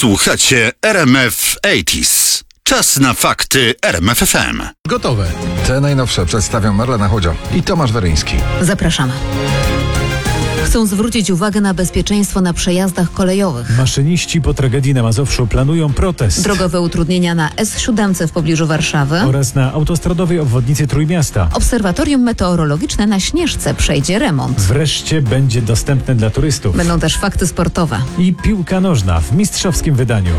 Słuchacie RMF 80s. Czas na fakty RMF FM. Gotowe. Te najnowsze przedstawią Marlena Chodzio i Tomasz Weryński. Zapraszamy. Chcą zwrócić uwagę na bezpieczeństwo na przejazdach kolejowych. Maszyniści po tragedii na Mazowszu planują protest. Drogowe utrudnienia na S7 w pobliżu Warszawy Oraz na autostradowej obwodnicy Trójmiasta. Obserwatorium meteorologiczne na Śnieżce przejdzie remont. Wreszcie będzie dostępne dla turystów. Będą też fakty sportowe. I piłka nożna w mistrzowskim wydaniu.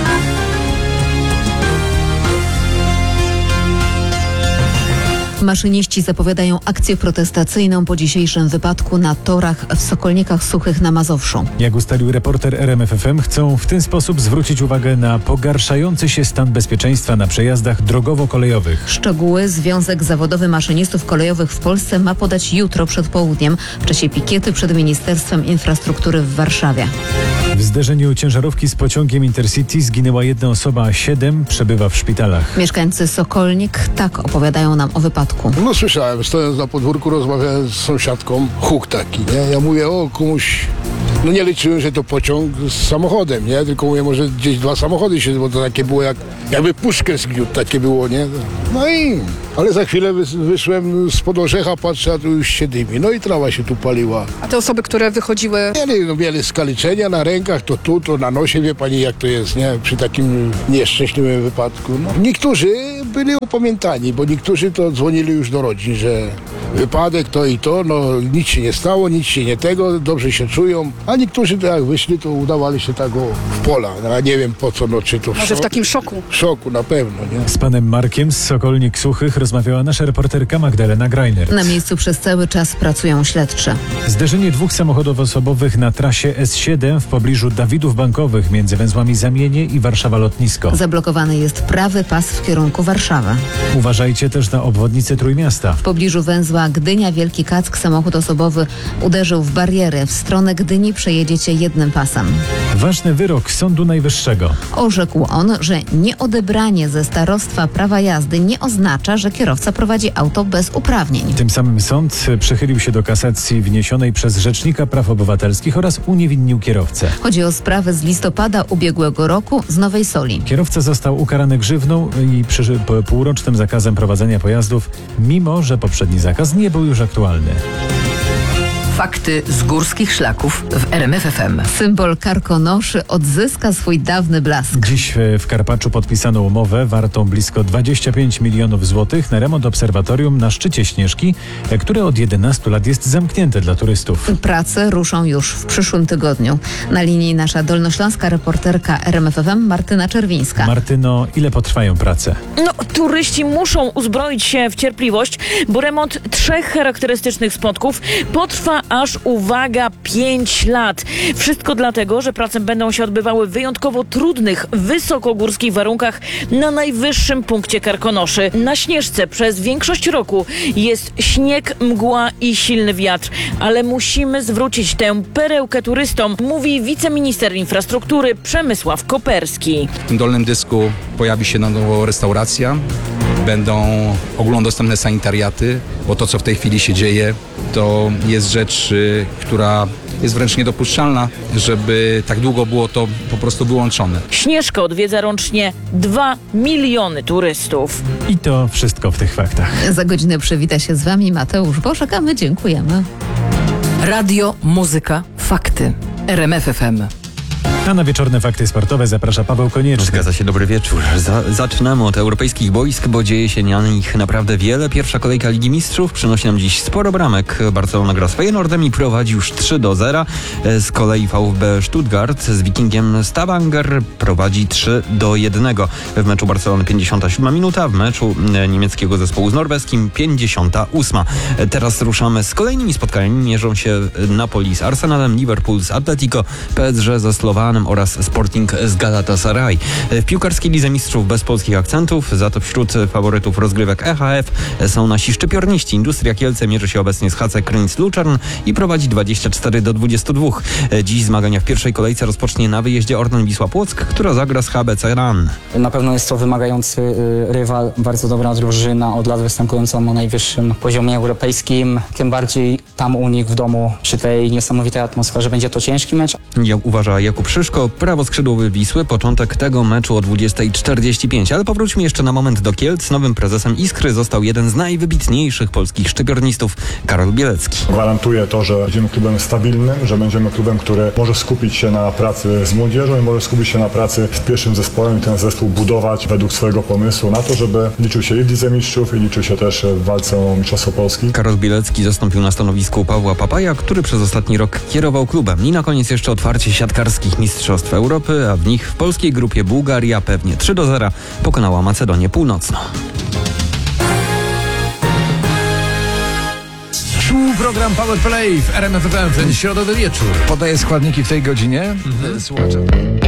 Maszyniści zapowiadają akcję protestacyjną po dzisiejszym wypadku na torach w Sokolnikach Suchych na Mazowszu. Jak ustalił reporter RMF FM, chcą w ten sposób zwrócić uwagę na pogarszający się stan bezpieczeństwa na przejazdach drogowo-kolejowych. Szczegóły Związek Zawodowy Maszynistów Kolejowych w Polsce ma podać jutro przed południem w czasie pikiety przed Ministerstwem Infrastruktury w Warszawie. W zderzeniu ciężarówki z pociągiem Intercity zginęła jedna osoba, a 7 przebywa w szpitalach. Mieszkańcy Sokolnik tak opowiadają nam o wypadku. No słyszałem, stojąc na podwórku, rozmawiałem z sąsiadką, huk taki, nie? Ja mówię, o komuś, no nie liczyłem, że to pociąg z samochodem, nie? Tylko mówię, może gdzieś dwa samochody się, bo to takie było jakby puszkę zgniótł, takie było, nie? Ale za chwilę wyszłem spod orzecha, patrzę, a tu już się dymi, no i trawa się tu paliła. A te osoby, które wychodziły... Mieli skaliczenia na rękach, to tu, to na nosie, wie pani jak to jest, nie? Przy takim nieszczęśliwym wypadku. No. Niektórzy byli upamiętani, bo niektórzy to dzwonili już do rodzin, że wypadek to i to, no nic się nie stało, nic się nie tego, dobrze się czują, a niektórzy to jak wyszli, to udawali się tak w pola, no, a nie wiem po co, no czy to Może w takim szoku. W szoku na pewno, nie? Z panem Markiem z Sokolnik Suchych rozmawiała nasza reporterka Magdalena Greiner. Na miejscu przez cały czas pracują śledczy. Zderzenie dwóch samochodów osobowych na trasie S7 w pobliżu Dawidów Bankowych między węzłami Zamienie i Warszawa Lotnisko. Zablokowany jest prawy pas w kierunku Warszawy. Uważajcie też na obwodnicę Trójmiasta. W pobliżu węzła Gdynia-Wielki Kack samochód osobowy uderzył w barierę. W stronę Gdyni przejedziecie jednym pasem. Ważny wyrok Sądu Najwyższego. Orzekł on, że nieodebranie ze starostwa prawa jazdy nie oznacza, że kierowca prowadzi auto bez uprawnień. Tym samym sąd przychylił się do kasacji wniesionej przez Rzecznika Praw Obywatelskich oraz uniewinnił kierowcę. Chodzi o sprawę z listopada ubiegłego roku z Nowej Soli. Kierowca został ukarany grzywną i półrocznym zakazem prowadzenia pojazdów, mimo że poprzedni zakaz nie był już aktualny. Fakty z górskich szlaków w RMF FM. Symbol karkonoszy odzyska swój dawny blask. Dziś w Karpaczu podpisano umowę wartą blisko 25 milionów złotych na remont obserwatorium na szczycie Śnieżki, które od 11 lat jest zamknięte dla turystów. Prace ruszą już w przyszłym tygodniu. Na linii nasza dolnośląska reporterka RMF FM Martyna Czerwińska. Martyno, ile potrwają prace? No, turyści muszą uzbroić się w cierpliwość, bo remont 3 charakterystycznych spotków potrwa aż, uwaga, 5 lat. Wszystko dlatego, że prace będą się odbywały w wyjątkowo trudnych, wysokogórskich warunkach na najwyższym punkcie Karkonoszy. Na Śnieżce przez większość roku jest śnieg, mgła i silny wiatr, ale musimy zwrócić tę perełkę turystom, mówi wiceminister infrastruktury Przemysław Koperski. W tym dolnym dysku pojawi się na nowo restauracja, będą ogólnodostępne sanitariaty, bo to, co w tej chwili się dzieje, to jest rzecz, która jest wręcz niedopuszczalna, żeby tak długo było to po prostu wyłączone. Śnieżkę odwiedza rocznie 2 miliony turystów. I to wszystko w tych faktach. Za godzinę przywita się z wami Mateusz Boszek, a my dziękujemy. Radio, muzyka, fakty. RMF FM. A na wieczorne fakty sportowe zaprasza Paweł Konieczny. Zgadza się, dobry wieczór. Zaczynamy od europejskich boisk, bo dzieje się na nich naprawdę wiele. Pierwsza kolejka Ligi Mistrzów przynosi nam dziś sporo bramek. Barcelona gra z Feyenoordem i prowadzi już 3-0. Z kolei VfB Stuttgart z Wikingiem Stavanger prowadzi 3-1. W meczu Barcelony 57 minuta, w meczu niemieckiego zespołu z norweskim 58. Teraz ruszamy z kolejnymi spotkaniami. Mierzą się Napoli z Arsenalem, Liverpool z Atletico, PSG ze Slowanem oraz Sporting z Galatasaray. W piłkarskiej Lidze Mistrzów bez polskich akcentów, za to wśród faworytów rozgrywek EHF są nasi szczypiorniści. Industria Kielce mierzy się obecnie z HC Krynic-Luczern i prowadzi 24-22. Dziś zmagania w pierwszej kolejce rozpocznie na wyjeździe Orlen Wisła Płock, która zagra z HBC Ran. Na pewno jest to wymagający rywal, bardzo dobra drużyna, od lat występująca na najwyższym poziomie europejskim. Tym bardziej tam u nich w domu, przy tej niesamowitej atmosferze, będzie to ciężki mecz. Uważa Jakub Szyk. Szyszko, prawoskrzydłowy Wisły. Początek tego meczu o 20:45. Ale powróćmy jeszcze na moment do Kielc. Nowym prezesem Iskry został jeden z najwybitniejszych polskich szczypiornistów, Karol Bielecki. Gwarantuję to, że będziemy klubem stabilnym, że będziemy klubem, który może skupić się na pracy z młodzieżą i może skupić się na pracy z pierwszym zespołem i ten zespół budować według swojego pomysłu na to, żeby liczył się i w Lidze Mistrzów, i liczył się też w walce o Mistrzostwo Polski. Karol Bielecki zastąpił na stanowisku Pawła Papaja, który przez ostatni rok kierował klubem. I na koniec jeszcze otwarcie siatkarskich Mistrzostw Europy, a w nich w polskiej grupie Bułgaria pewnie 3-0 pokonała Macedonię Północną. Tu program Power Play w RMF FM w ten środowy wieczór. Podaję składniki w tej godzinie. Słuchacze.